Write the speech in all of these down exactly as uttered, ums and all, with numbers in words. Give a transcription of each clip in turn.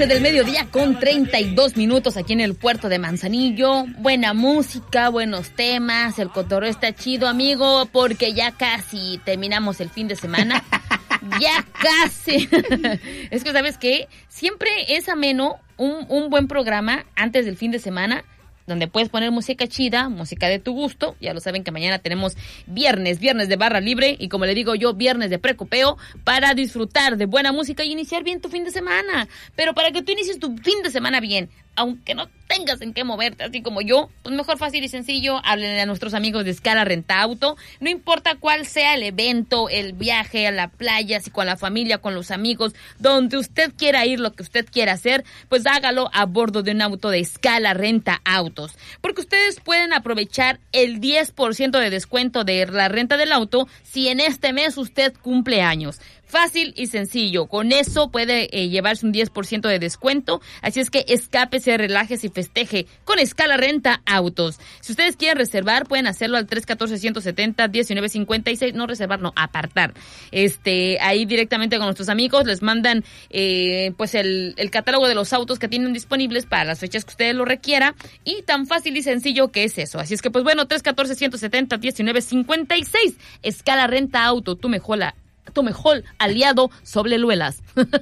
doce del mediodía con treinta y dos minutos aquí en el puerto de Manzanillo. Buena música, buenos temas, el cotorreo está chido, amigo, porque ya casi terminamos el fin de semana. Ya casi. Es que, ¿sabes qué? Siempre es ameno un, un buen programa antes del fin de semana, donde puedes poner música chida, música de tu gusto. Ya lo saben que mañana tenemos viernes, viernes de barra libre, y como le digo yo, viernes de precopeo, para disfrutar de buena música y iniciar bien tu fin de semana. Pero para que tú inicies tu fin de semana bien, aunque no tengas en qué moverte, así como yo, pues mejor fácil y sencillo, háblenle a nuestros amigos de Escala Renta Auto. No importa cuál sea el evento, el viaje a la playa, si con la familia, con los amigos, donde usted quiera ir, lo que usted quiera hacer, pues hágalo a bordo de un auto de Escala Renta Autos. Porque ustedes pueden aprovechar el diez por ciento de descuento de la renta del auto si en este mes usted cumple años. Fácil y sencillo. Con eso puede eh, llevarse un diez por ciento de descuento. Así es que escápese, relájese y festeje con Escala Renta Autos. Si ustedes quieren reservar, pueden hacerlo al tres uno cuatro, uno siete cero, uno nueve cinco seis. No reservar, no, apartar. Este, ahí directamente con nuestros amigos les mandan eh, pues el, el catálogo de los autos que tienen disponibles para las fechas que ustedes lo requieran. Y tan fácil y sencillo que es eso. Así es que pues bueno, tres uno cuatro, uno siete cero, uno nueve cinco seis. Escala Renta Auto, tu mejor la tu mejor aliado sobre luelas.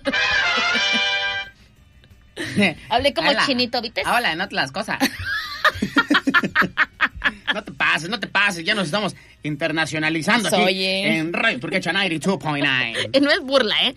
Hablé como Hola. Chinito, ¿viste? Hola, no te las cosas. No te pases, no te pases, ya nos estamos internacionalizando aquí Oye. en Radio Turquecha noventa y dos punto nueve. No es burla, ¿eh?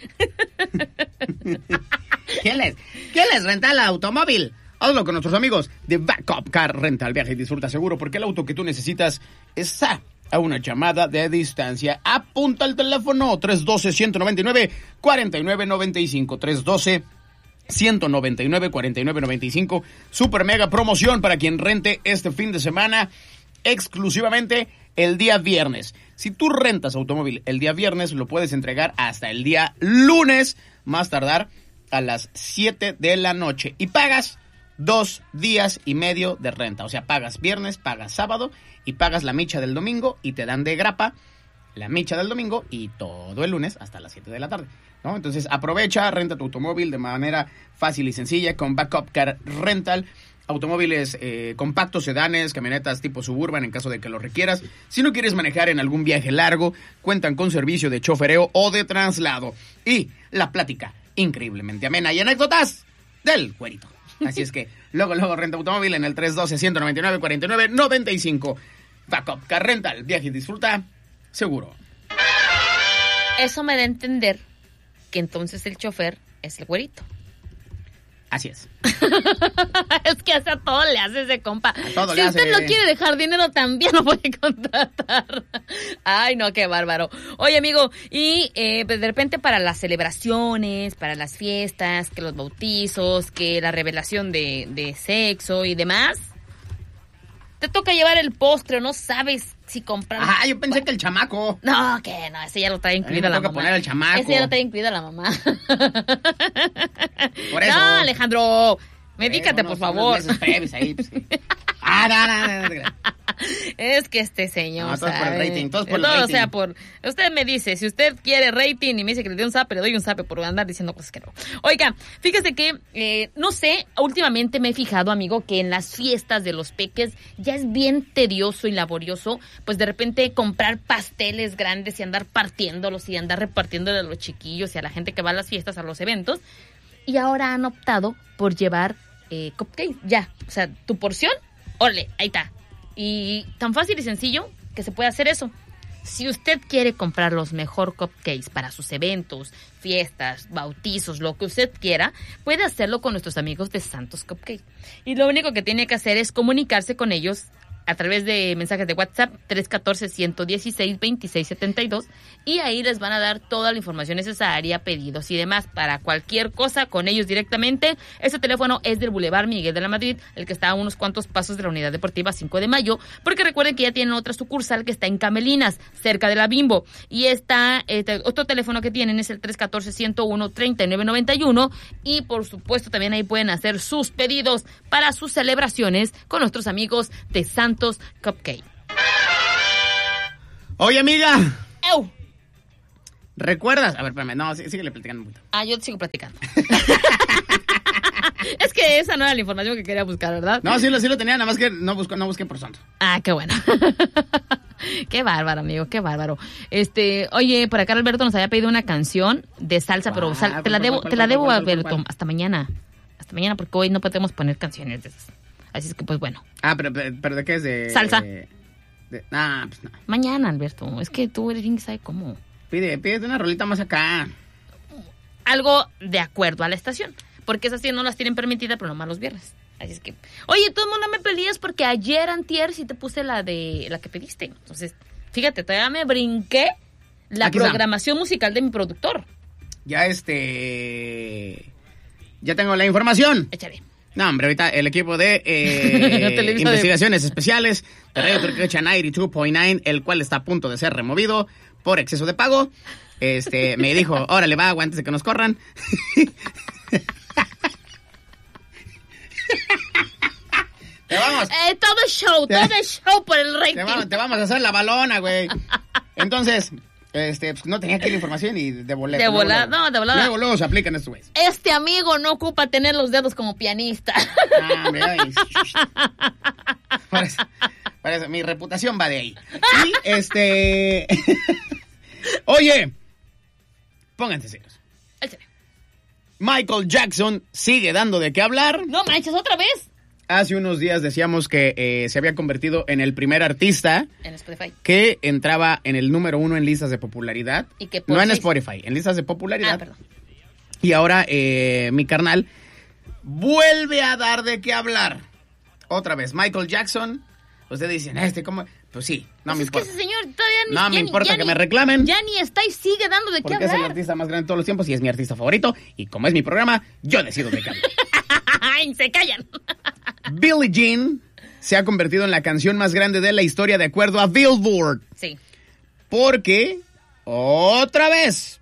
¿Quién les, ¿Quién les renta el automóvil? Hazlo con nuestros amigos de Backup Car Rental. Viaja y disfruta seguro, porque el auto que tú necesitas está a una llamada de distancia. Apunta el teléfono tres uno dos, uno nueve nueve, cuatro nueve nueve cinco. tres uno dos, uno nueve nueve, cuatro nueve nueve cinco. Super mega promoción para quien rente este fin de semana, exclusivamente el día viernes. Si tú rentas automóvil el día viernes, lo puedes entregar hasta el día lunes, más tardar a las siete de la noche. Y pagas dos días y medio de renta. O sea, pagas viernes, pagas sábado y pagas la micha del domingo, y te dan de grapa la micha del domingo y todo el lunes hasta las siete de la tarde, ¿no? Entonces aprovecha, renta tu automóvil de manera fácil y sencilla con Backup Car Rental. Automóviles eh, compactos, sedanes, camionetas tipo Suburban en caso de que lo requieras. Si no quieres manejar en algún viaje largo, cuentan con servicio de chofereo o de traslado. Y la plática increíblemente amena y anécdotas del güerito. Así es que luego, luego renta automóvil en el tres uno dos, uno nueve nueve, cuatro nueve nueve cinco. Backup Car Rental, viaje y disfruta seguro. Eso me da a entender que entonces el chofer es el güerito. Así es. Es que hace a todo le hace ese compa. todo Si le usted hace. no quiere dejar dinero, también lo puede contratar. Ay, no, qué bárbaro. Oye, amigo, y eh, pues de repente para las celebraciones, para las fiestas, que los bautizos, que la revelación de, de sexo y demás, te toca llevar el postre, no sabes si comprar. Ah, yo pensé que el chamaco. No, que no, ese ya lo trae incluida A mí me la toca mamá. poner el chamaco. Ese ya lo trae incluida la mamá. Por eso. No, Alejandro, Eh, medícate, unos- por favor. unos meses previos ahí, pues, sí. Ah, no, no, no, no. Es que este señor, No, todo es por el ¿sabe? rating, todo es por el Todo, rating. o sea, por... Usted me dice, si usted quiere rating y me dice que le dé un zape, le doy un zape por andar diciendo cosas que no. Oiga, fíjese que, eh, no sé, últimamente me he fijado, amigo, que en las fiestas de los peques ya es bien tedioso y laborioso, pues de repente comprar pasteles grandes y andar partiéndolos y andar repartiéndole a los chiquillos y a la gente que va a las fiestas, a los eventos. Y ahora han optado por llevar eh, cupcakes, ya. O sea, tu porción, órale, ahí está. Y tan fácil y sencillo que se puede hacer eso. Si usted quiere comprar los mejor cupcakes para sus eventos, fiestas, bautizos, lo que usted quiera, puede hacerlo con nuestros amigos de Santos Cupcake. Y lo único que tiene que hacer es comunicarse con ellos a través de mensajes de WhatsApp tres uno cuatro, uno uno seis, dos seis siete dos, y ahí les van a dar toda la información necesaria, pedidos y demás para cualquier cosa con ellos directamente. Ese teléfono es del Boulevard Miguel de la Madrid, el que está a unos cuantos pasos de la Unidad Deportiva cinco de mayo, porque recuerden que ya tienen otra sucursal que está en Camelinas, cerca de la Bimbo, y está este, otro teléfono que tienen es el tres uno cuatro, uno uno, tres nueve nueve uno, y por supuesto también ahí pueden hacer sus pedidos para sus celebraciones con nuestros amigos de Santos Cupcake. Oye, amiga. ¡Ew! ¿Recuerdas? A ver, espérame, no, sí, síguele platicando un poquito. Ah, yo te sigo platicando. Es que esa no era la información que quería buscar, ¿verdad? No, sí lo, sí lo tenía, nada más que no busco, no busqué por santo. Ah, qué bueno. Qué bárbaro, amigo, qué bárbaro. Este, oye, por acá Alberto nos había pedido una canción de salsa, ah, pero sal, te la debo, te la debo, Alberto, hasta mañana. Hasta mañana, porque hoy no podemos poner canciones de esas. Así es que, pues, bueno. Ah, pero, pero, pero ¿de qué es? De... Salsa. De, de, nah, pues no. Mañana, Alberto, es que tú eres bien, ¿sabe cómo? Pide, pide una rolita más acá. Algo de acuerdo a la estación, porque esas sí no las tienen permitidas, pero nomás los viernes. Así es que, oye, todo el mundo me pedías porque ayer, antier, sí te puse la de la que pediste. Entonces, fíjate, todavía me brinqué la Aquí programación está. musical de mi productor. Ya, este... Ya tengo la información. Échale. No, hombre, ahorita el equipo de eh, investigaciones de... especiales de Radio Turquecha noventa y dos punto nueve, el cual está a punto de ser removido por exceso de pago, este, me dijo, órale, va, antes de que nos corran. Te vamos. Eh, todo show, todo show por el rating. Te vamos, te vamos a hacer la balona, güey. Entonces, este, pues no tenía aquí la información y de volada. De volada, no, de volada. Luego, luego se aplican estos güeyes. Este amigo no ocupa tener los dedos como pianista. Ah, mira, parece, parece, mi reputación va de ahí. Y, este... Oye, pónganse serios. Michael Jackson sigue dando de qué hablar. No manches, ¿otra vez? Hace unos días decíamos que eh, se había convertido en el primer artista en Spotify que entraba en el número uno en listas de popularidad. ¿Y que no en seis? Spotify, en listas de popularidad. Ah, perdón. Y ahora eh, mi carnal vuelve a dar de qué hablar. Otra vez, Michael Jackson. Ustedes dicen, este, ¿cómo? Pues sí, no pues me es importa. Que ese señor todavía ni, no me ni, importa que ni, me reclamen. Ya ni está y sigue dando de qué porque hablar. Porque es el artista más grande de todos los tiempos y es mi artista favorito. Y como es mi programa, yo decido de qué hablar. ¡Ay, se callan! Billie Jean se ha convertido en la canción más grande de la historia de acuerdo a Billboard. Sí. Porque, otra vez,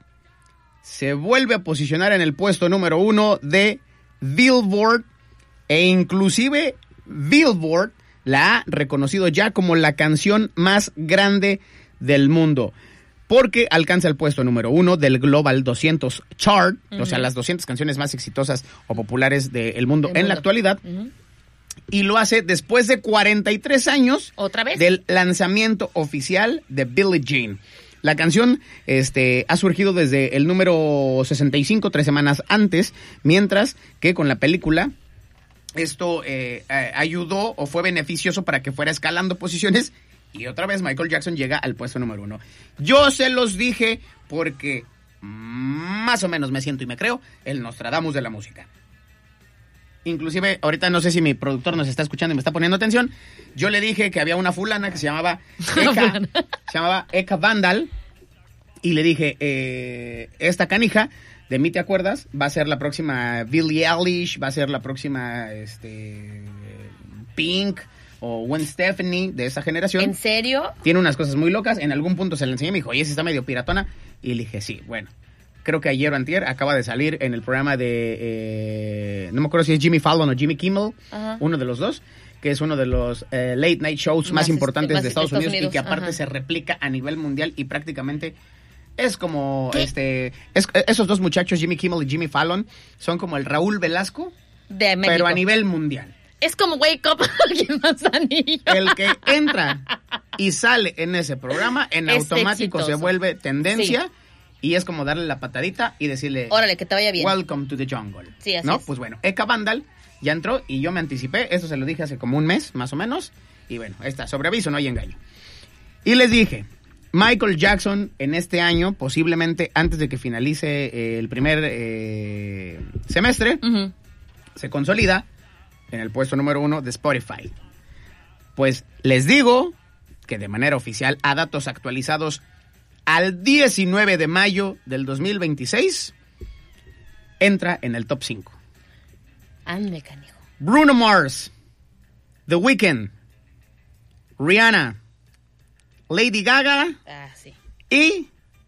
se vuelve a posicionar en el puesto número uno de Billboard. E inclusive Billboard la ha reconocido ya como la canción más grande del mundo. Porque alcanza el puesto número uno del Global doscientos Chart, uh-huh. o sea, las doscientas canciones más exitosas o populares del mundo el en mundo. la actualidad. Uh-huh. Y lo hace después de cuarenta y tres años ¿Otra vez? del lanzamiento oficial de Billie Jean. La canción este, ha surgido desde el número sesenta y cinco, tres semanas antes, mientras que con la película esto eh, eh, ayudó o fue beneficioso para que fuera escalando posiciones. Y otra vez Michael Jackson llega al puesto número uno. Yo se los dije porque más o menos me siento y me creo el Nostradamus de la música. Inclusive, ahorita no sé si mi productor nos está escuchando y me está poniendo atención. Yo le dije que había una fulana que se llamaba Eka, se llamaba Eka Vandal. Y le dije, eh, esta canija, de mí te acuerdas, va a ser la próxima Billie Eilish, va a ser la próxima este, Pink o Gwen Stefani de esa generación. ¿En serio? Tiene unas cosas muy locas. En algún punto se le enseñé y me dijo, oye, si está medio piratona. Y le dije, sí, bueno. Creo que ayer o antier acaba de salir en el programa de, eh, no me acuerdo si es Jimmy Fallon o Jimmy Kimmel, uh-huh. uno de los dos, que es uno de los eh, late night shows más, más importantes más de Estados, Estados Unidos, Unidos y que aparte uh-huh. se replica a nivel mundial y prácticamente es como, ¿Qué? este, es, esos dos muchachos, Jimmy Kimmel y Jimmy Fallon, son como el Raúl Velasco, de México. Pero a nivel mundial. Es como Wake Up aquí en Manzanillo. El que entra y sale en ese programa, en es automático exitoso. Se vuelve tendencia. Sí. Y es como darle la patadita y decirle... Órale, que te vaya bien. Welcome to the jungle. Sí, así ¿no? es. Pues bueno, Eka Vandal ya entró y yo me anticipé. Eso se lo dije hace como un mes, más o menos. Y bueno, ahí está. Sobre aviso, no hay engaño. Y les dije, Michael Jackson en este año, posiblemente antes de que finalice eh, el primer eh, semestre, uh-huh. se consolida en el puesto número uno de Spotify. Pues les digo que de manera oficial, a datos actualizados, al diecinueve de mayo del dos mil veintiséis, entra en el top cinco. Ande, canijo. Bruno Mars, The Weeknd, Rihanna, Lady Gaga ah, sí. y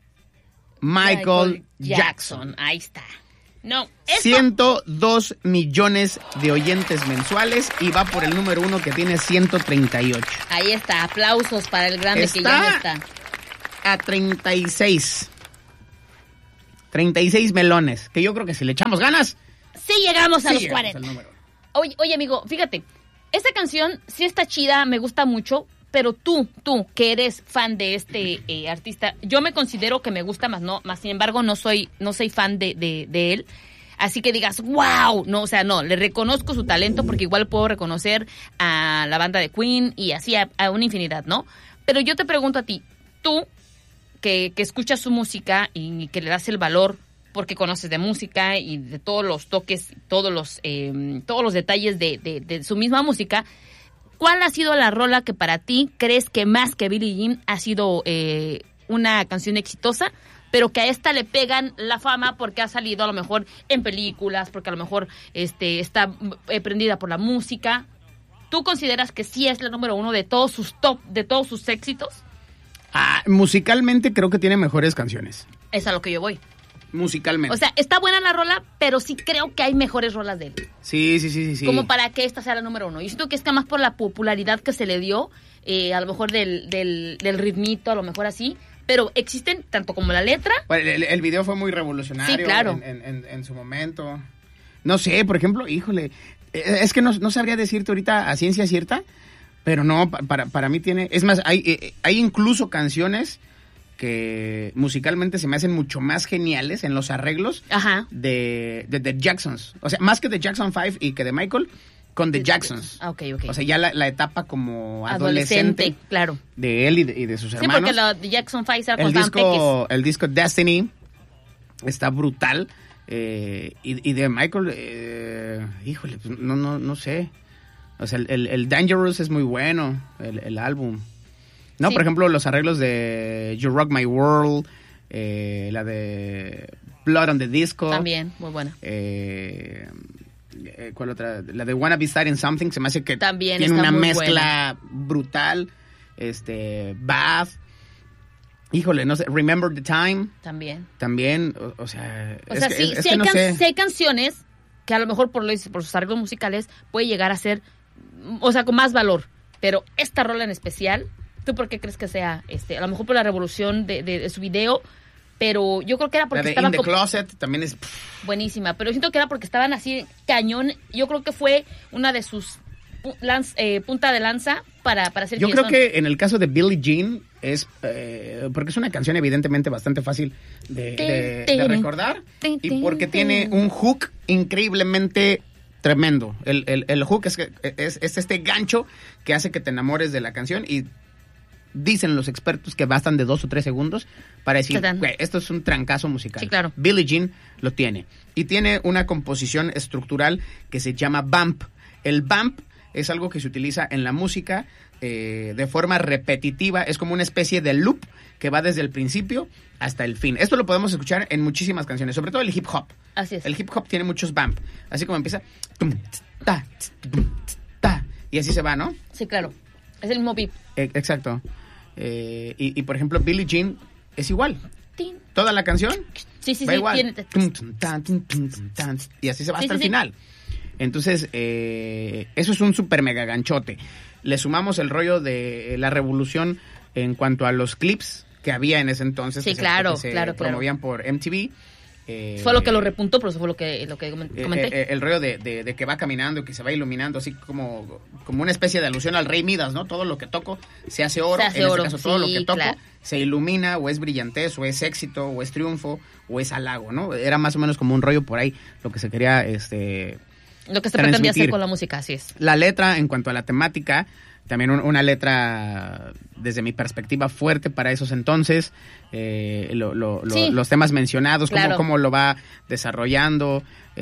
Michael, Michael Jackson. Jackson. Ahí está. No, esto... ciento dos millones de oyentes mensuales y va por el número uno que tiene ciento treinta y ocho. Ahí está, aplausos para el grande está... que ya no está. A treinta y seis. treinta y seis melones. Que yo creo que si le echamos ganas, sí llegamos a Sí los llegamos cuarenta. al número uno. Oye, oye, amigo, fíjate, esta canción sí está chida, me gusta mucho, pero tú, tú, que eres fan de este eh, artista, yo me considero que me gusta más, no, más sin embargo no soy, no soy fan de, de, de él. Así que digas, wow, no, o sea, no, le reconozco su talento porque igual puedo reconocer a la banda de Queen y así a, a una infinidad, ¿no? Pero yo te pregunto a ti, tú que, que escuchas su música y que le das el valor porque conoces de música y de todos los toques, todos los eh, todos los detalles de, de, de su misma música, ¿cuál ha sido la rola que para ti crees que más que Billie Jean ha sido eh, una canción exitosa, pero que a esta le pegan la fama porque ha salido a lo mejor en películas, porque a lo mejor este está eh, prendida por la música? ¿Tú consideras que sí es la número uno de todos sus top, de todos sus éxitos? Ah, musicalmente creo que tiene mejores canciones. Es a lo que yo voy. Musicalmente. O sea, está buena la rola, pero sí creo que hay mejores rolas de él. Sí, sí, sí, sí, sí. Como para que esta sea la número uno. Yo siento que es que más por la popularidad que se le dio, eh, a lo mejor del, del, del ritmito, a lo mejor así. Pero existen, tanto como la letra... Bueno, el, el video fue muy revolucionario. Sí, claro. en, en, en su momento. No sé, por ejemplo, híjole, es que no, no sabría decirte ahorita a ciencia cierta, pero no, para, para mí tiene... Es más, hay, hay incluso canciones que musicalmente se me hacen mucho más geniales en los arreglos Ajá. de, de The Jacksons. O sea, más que de Jackson cinco y que de Michael, con The Jacksons. Ah, ok, ok. O sea, ya la, la etapa como adolescente, Adolescente, claro. de él y de, y de sus Sí, hermanos. porque la de Jackson cinco era el cuando estaban disco, el disco Destiny está brutal. Eh, y, y de Michael, eh, híjole, pues, no, no, no sé. O sea, el, el, el Dangerous es muy bueno, el, el álbum. No, Sí. por ejemplo, los arreglos de You Rock My World, eh, la de Blood on the Disco. También, muy buena. Eh, eh, ¿Cuál otra? La de Wanna Be Starting Something, se me hace que También tiene está una muy mezcla brutal. Este, Bath. Híjole, no sé, Remember the Time. También. También, o, o sea... O es sea, que- sí, es- es sí que hay, no can- sé. sí hay canciones que a lo mejor por, lo, por sus arreglos musicales puede llegar a ser, o sea, con más valor. Pero esta rola en especial, ¿tú por qué crees que sea? este A lo mejor por la revolución de, de- de su video, pero yo creo que era La porque de estaban In the co- Closet también es... pff, buenísima. Pero siento que era porque estaban así cañón. Yo creo que fue una de sus pu- lanz- eh, punta de lanza para, para hacer Yo quienes creo son. que en el caso de Billie Jean es... eh, porque es una canción evidentemente bastante fácil de, de- de recordar. Y porque tiene un hook increíblemente tremendo. El, el, el hook es, que- es, es este gancho que hace que te enamores de la canción y dicen los expertos que bastan de dos o tres segundos para decir, Tadán. güey, esto es un trancazo musical. Sí, claro. Billie Jean lo tiene. Y tiene una composición estructural que se llama bump. El bump es algo que se utiliza en la música eh, de forma repetitiva. Es como una especie de loop que va desde el principio hasta el fin. Esto lo podemos escuchar en muchísimas canciones, sobre todo el hip hop. Así es. El hip hop tiene muchos bump. Así como empieza... tum, tss, ta, tss, tum, tss, ta, y así se va, ¿no? Sí, claro. Es el mismo beat. Eh, exacto. Eh, y, y, por ejemplo, Billie Jean es igual. Tin. Toda la canción Sí, sí, va sí. igual. Tiene... Tum, tum, tan, tum, tum, tum, tan, y así se va Sí, hasta sí, el sí. final. Entonces, eh, eso es un súper mega ganchote. Le sumamos el rollo de la revolución en cuanto a los clips que había en ese entonces. Sí, que se- claro, que se claro, claro. promovían por M T V. Eh, Fue lo que lo repuntó, pero eso fue lo que, lo que eh, comenté. eh, el rollo de, de- de que va caminando, que se va iluminando, así como, como una especie de alusión al Rey Midas, ¿no? Todo lo que toco se hace oro. Se hace en oro, este caso, todo lo sí, que toco claro. se ilumina, o es brillantez, o es éxito, o es triunfo, o es halago, ¿no? Era más o menos como un rollo por ahí, lo que se quería, este... Lo que se pretendía hacer transmitir. con la música, así es. La letra, en cuanto a la temática, también un- una letra, desde mi perspectiva, fuerte para esos entonces. Eh, lo- lo- lo- Sí. Los temas mencionados, cómo, Claro. cómo lo va desarrollando.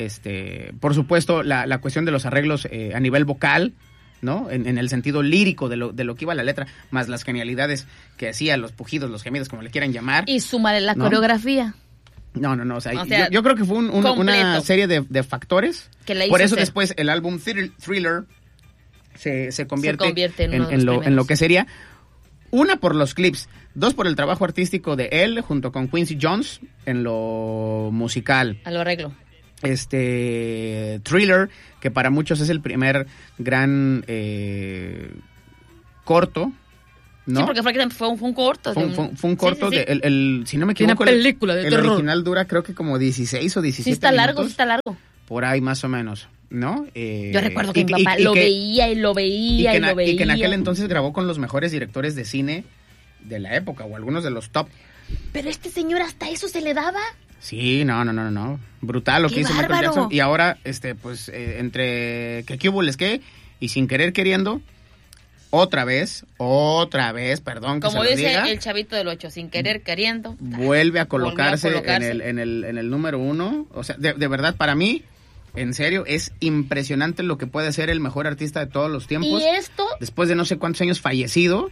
Este, por supuesto, la, la cuestión de los arreglos eh, a nivel vocal, ¿no? En, en el sentido lírico de lo, de lo que iba la letra, más las genialidades que hacía, los pujidos, los gemidos, como le quieran llamar. Y súmale la ¿No? coreografía. No, no, no. O sea, O sea, yo, yo creo que fue un- un- una completo. serie de, de factores. Que la Por hizo eso ser. después el álbum Thrill- Thriller se, se convierte, Se convierte en en, uno de en los lo, en primeros. lo que sería. Una, por los clips. Dos, por el trabajo artístico de él junto con Quincy Jones en lo musical. A lo arreglo. Este Thriller, que para muchos es el primer gran eh, corto, ¿no? Sí, porque fue, fue, un, fue un corto. Fue, de un- fue un- fue un corto, sí, sí, sí. de- el, el- si no me De una equivoco, el- película de el, terror. original dura creo que como dieciséis o diecisiete Sí está largo, minutos. sí está largo. por ahí más o menos, ¿no? Eh, Yo recuerdo que y, mi papá y, y lo que, veía y lo veía y, y, lo veía. Y que en aquel entonces grabó con los mejores directores de cine de la época, o algunos de los top. Pero este señor hasta eso se le daba. Sí, no, no, no, no. Brutal lo que hizo Michael Jackson. Y ahora, este, pues, eh, entre que qué hubo les qué y sin querer queriendo, otra vez, otra vez, perdón que Como se lo dice diga, el chavito del ocho, sin querer queriendo. Vuelve a colocarse, a colocarse. En, el, en, el, en el número uno. O sea, de, de verdad, para mí, en serio, es impresionante lo que puede ser el mejor artista de todos los tiempos. Y esto... Después de no sé cuántos años fallecido,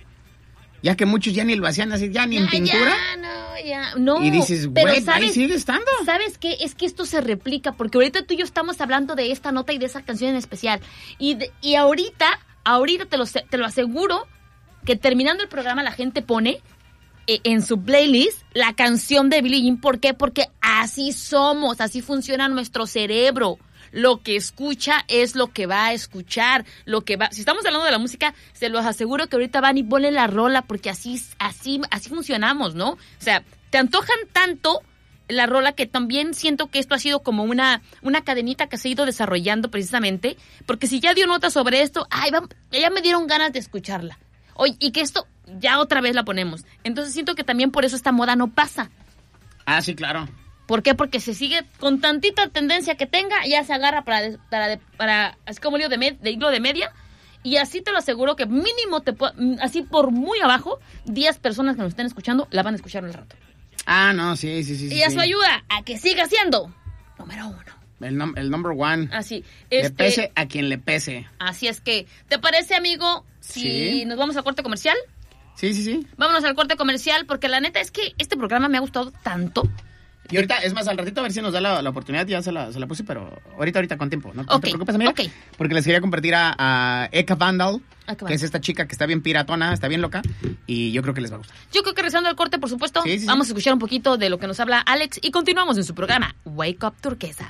ya que muchos ya ni lo hacían así, ya ni ya, en pintura. Ya, no, ya, no. Y dices, güey, ahí sigue estando. ¿Sabes qué? Es que esto se replica, porque ahorita tú y yo estamos hablando de esta nota y de esa canción en especial. Y, de, y ahorita, ahorita te lo, te lo aseguro, que terminando el programa la gente pone eh, en su playlist la canción de Billie Jean. ¿Por qué? Porque así somos, así funciona nuestro cerebro. Lo que escucha es lo que va a escuchar, lo que va... Si estamos hablando de la música, se los aseguro que ahorita van y ponen la rola, porque así, así, así funcionamos, ¿no? O sea, te antojan tanto la rola que también siento que esto ha sido como una, una cadenita que se ha ido desarrollando precisamente, porque si ya dio nota sobre esto, ay, va, ya me dieron ganas de escucharla. Oye, y que esto ya otra vez la ponemos. Entonces siento que también por eso esta moda no pasa. Ah, sí, claro. ¿Por qué? Porque se sigue con tantita tendencia que tenga, ya se agarra para, para, para así como hilo de, med, de hilo de media, y así te lo aseguro que mínimo, te así por muy abajo, diez personas que nos estén escuchando la van a escuchar un rato. Ah, no, sí, sí, sí. Y sí, eso sí. ayuda a que siga siendo número uno. El, num- el number one. Así. Le Este, pese a quien le pese. Así es que, ¿te parece, amigo, si Sí. nos vamos al corte comercial? Sí, sí, sí. Vámonos al corte comercial, porque la neta es que este programa me ha gustado tanto. Y ahorita, es más, al ratito a ver si nos da la, la oportunidad, ya se la, se la puse, pero ahorita, ahorita con tiempo, ¿no? No Ok, te preocupes, amiga. ok. Porque les quería compartir a, a Eka Vandal, Eka Vandal. que es esta chica que está bien piratona, está bien loca, y yo creo que les va a gustar. Yo creo que regresando al corte, por supuesto, Sí, sí, sí. vamos a escuchar un poquito de lo que nos habla Alex y continuamos en su programa Wake Up Turquesa.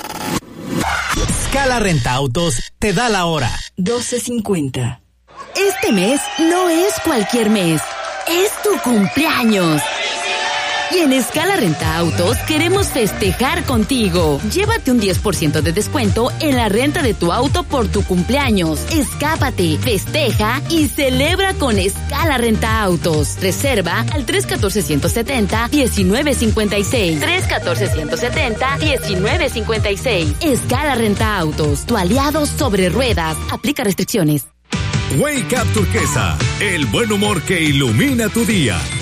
Scala Renta Autos te da la hora. doce cincuenta. Este mes no es cualquier mes, es tu cumpleaños. Y en Scala Renta Autos queremos festejar contigo. Llévate un diez por ciento de descuento en la renta de tu auto por tu cumpleaños. Escápate, festeja y celebra con Scala Renta Autos. Reserva al tres uno cuatro, uno siete cero, uno nueve cinco seis. tres uno cuatro, uno siete cero, uno nueve cinco seis. Scala Renta Autos, tu aliado sobre ruedas. Aplica restricciones. Wake Up Turquesa, el buen humor que ilumina tu día.